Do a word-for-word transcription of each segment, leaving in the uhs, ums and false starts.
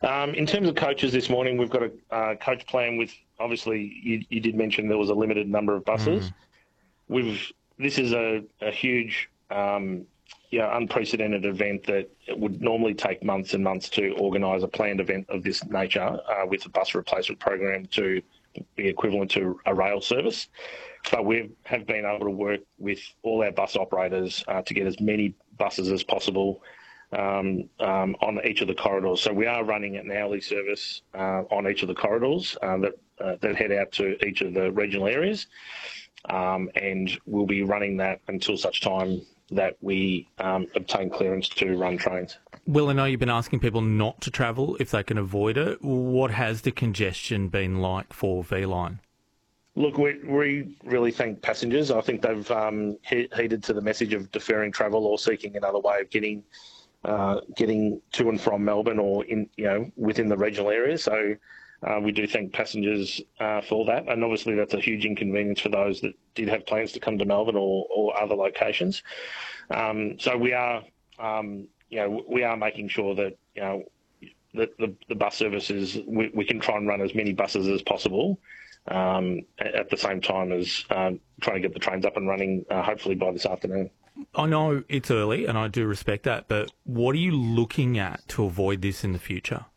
Um, in terms of coaches this morning, we've got a uh, coach plan with, obviously, you, you did mention there was a limited number of buses. Mm. We've This is a, a huge, um, you know, unprecedented event that it would normally take months and months to organise a planned event of this nature uh, with a bus replacement program to be equivalent to a rail service. But we have been able to work with all our bus operators uh, to get as many buses as possible um, um, on each of the corridors. So we are running an hourly service uh, on each of the corridors uh, that, uh, that head out to each of the regional areas. Um, and we'll be running that until such time that we um, obtain clearance to run trains. Well, I know you've been asking people not to travel if they can avoid it. What has the congestion been like for V-Line? Look, we, we really thank passengers. I think they've um, he- heeded to the message of deferring travel or seeking another way of getting uh, getting to and from Melbourne or in you know within the regional areas. So uh, we do thank passengers uh, for that, and obviously that's a huge inconvenience for those that did have plans to come to Melbourne or, or other locations. Um, so we are, um, you know, we are making sure that you know that the, the bus services we, we can try and run as many buses as possible. Um, at the same time as um, trying to get the trains up and running, uh, hopefully by this afternoon. I know it's early, and I do respect that, but what are you looking at to avoid this in the future?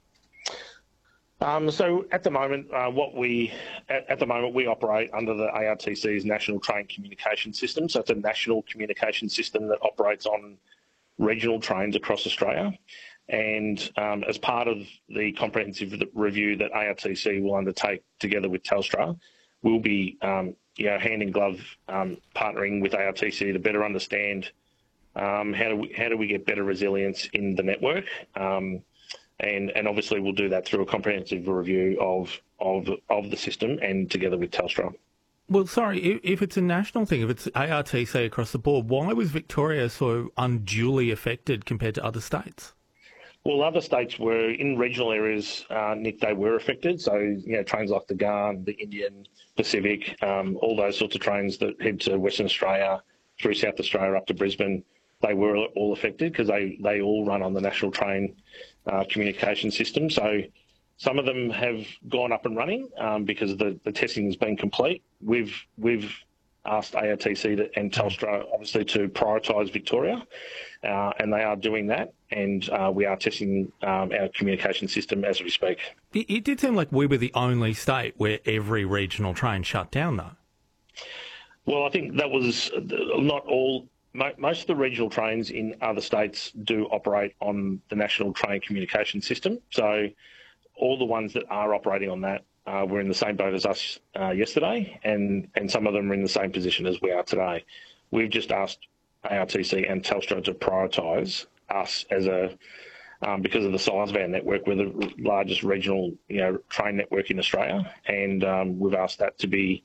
Um, so at the moment, uh, what we at, at the moment we operate under the A R T C's National Train Communication System. So it's a national communication system that operates on regional trains across Australia. And um, as part of the comprehensive review that A R T C will undertake together with Telstra, we'll be um, you know, hand in glove um, partnering with A R T C to better understand um, how do we how do we get better resilience in the network, um, and and obviously we'll do that through a comprehensive review of of of the system and together with Telstra. Well, sorry, if, if it's a national thing, if it's A R T C across the board, why was Victoria so unduly affected compared to other states? Well, other states were in regional areas, uh, Nick, they were affected. So, you know, trains like the Garn, the Indian Pacific, um, all those sorts of trains that head to Western Australia, through South Australia up to Brisbane, they were all affected because they, they all run on the National Train uh, Communication System. So some of them have gone up and running um, because the, the testing has been complete. We've we've asked A R T C to, and Telstra, obviously, to prioritise Victoria, uh, and they are doing that, and uh, we are testing um, our communication system as we speak. It, it did seem like we were the only state where every regional train shut down, though. Well, I think that was not all. Most of the regional trains in other states do operate on the National Train Communication System, so all the ones that are operating on that Uh, were in the same boat as us uh, yesterday, and, and some of them are in the same position as we are today. We've just asked A R T C and Telstra to prioritise us as a, um, because of the size of our network, we're the largest regional you know, train network in Australia, and um, we've asked that to be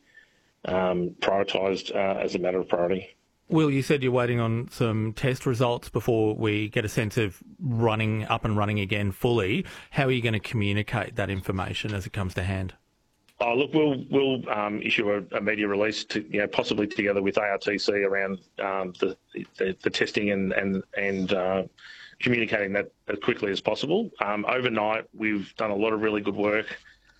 um, prioritised uh, as a matter of priority. Will, you said you're waiting on some test results before we get a sense of running up and running again fully. How are you going to communicate that information as it comes to hand? Oh, look, we'll we'll um, issue a, a media release, to, you know, possibly together with A R T C around um, the, the the testing and and and uh, communicating that as quickly as possible. Um, overnight, we've done a lot of really good work,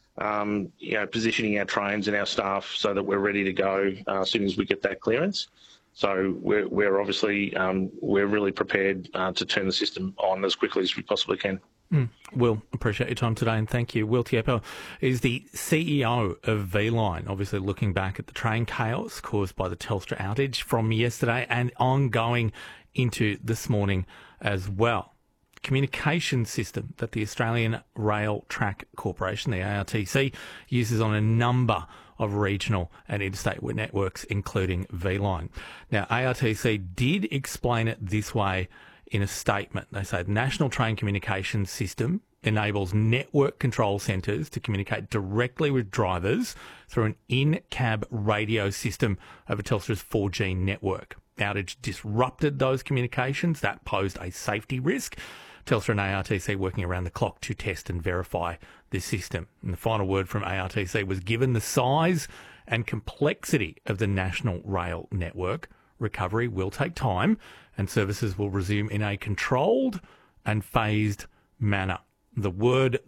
um, you know, positioning our trains and our staff so that we're ready to go uh, as soon as we get that clearance. So we're, we're obviously um, we're really prepared uh, to turn the system on as quickly as we possibly can. Mm. Will, appreciate your time today and thank you. Will Tieppo is the C E O of V-Line, obviously looking back at the train chaos caused by the Telstra outage from yesterday and ongoing into this morning as well. Communication system that the Australian Rail Track Corporation, the A R T C, uses on a number of regional and interstate networks, including V-Line. Now, A R T C did explain it this way in a statement. They say the National Train Communication System enables network control centres to communicate directly with drivers through an in-cab radio system over Telstra's four G network. Outage disrupted those communications. That posed a safety risk. Telstra and A R T C working around the clock to test and verify the system. And the final word from A R T C was, given the size and complexity of the national rail network, recovery will take time and services will resume in a controlled and phased manner. The word